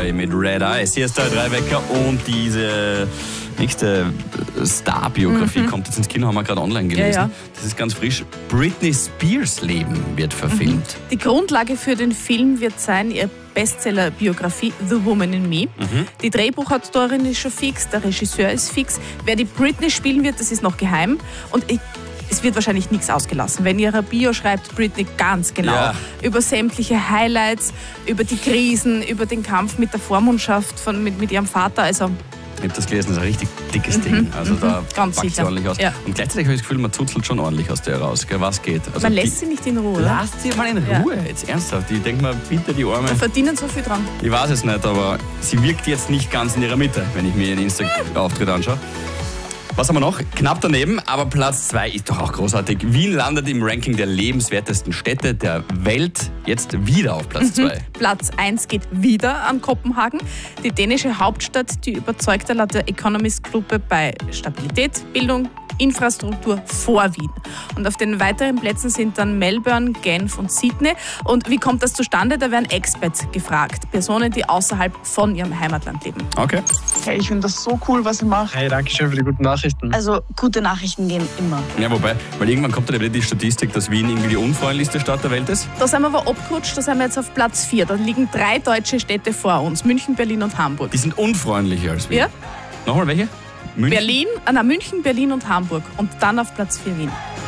Boy mit Red Eyes. Hier ist der Dreiwecker und diese nächste Star-Biografie kommt jetzt ins Kino, haben wir gerade online gelesen. Ja. Das ist ganz frisch. Britney Spears Leben wird verfilmt. Die Grundlage für den Film wird sein ihr Bestseller-Biografie The Woman in Me. Die Drehbuchautorin ist schon fix, der Regisseur ist fix. Wer die Britney spielen wird, das ist noch geheim. Und es wird wahrscheinlich nichts ausgelassen. Wenn ihre Bio schreibt Britney ganz genau über sämtliche Highlights, über die Krisen, über den Kampf mit der Vormundschaft mit ihrem Vater. Also ich habe das gelesen, das ist ein richtig dickes Ding. Also da ganz packt sie sicher. ordentlich aus. Ja. Und gleichzeitig habe ich das Gefühl, man zuzelt schon ordentlich aus der raus. Gell? Was geht? Also man lässt sie nicht in Ruhe. Lasst sie mal in Ruhe, jetzt ernsthaft. Ich denke mal, bitte die Arme. Die verdienen so viel dran. Ich weiß es nicht, aber sie wirkt jetzt nicht ganz in ihrer Mitte, wenn ich mir ihren Insta-Auftritt anschaue. Was haben wir noch? Knapp daneben, aber Platz 2 ist doch auch großartig. Wien landet im Ranking der lebenswertesten Städte der Welt jetzt wieder auf Platz 2. Platz 1 geht wieder an Kopenhagen. Die dänische Hauptstadt, die überzeugt laut der Economist-Gruppe bei Stabilität, Bildung, Infrastruktur vor Wien. Und auf den weiteren Plätzen sind dann Melbourne, Genf und Sydney. Und wie kommt das zustande? Da werden Expats gefragt. Personen, die außerhalb von ihrem Heimatland leben. Okay. Hey, ich finde das so cool, was ihr macht. Hey, danke schön für die guten Nachrichten. Also gute Nachrichten gehen immer. Ja, wobei, weil irgendwann kommt dann die Statistik, dass Wien irgendwie die unfreundlichste Stadt der Welt ist. Da sind wir aber abgerutscht, da sind wir jetzt auf Platz 4. Da liegen 3 deutsche Städte vor uns. München, Berlin und Hamburg. Die sind unfreundlicher als Wien. Ja? Nochmal welche? München? München, Berlin und Hamburg. Und dann auf Platz 4 Wien.